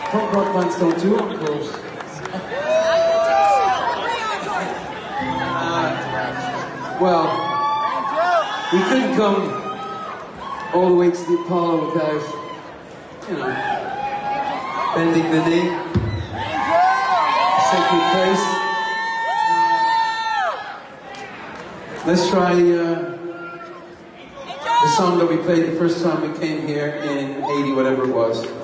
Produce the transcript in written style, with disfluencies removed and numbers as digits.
punk rock bands don't do encores. Well, we couldn't come all the way to the Apollo without, you know, bending the knee, sacred place. Let's try the song that we played the first time we came here in 80, whatever it was.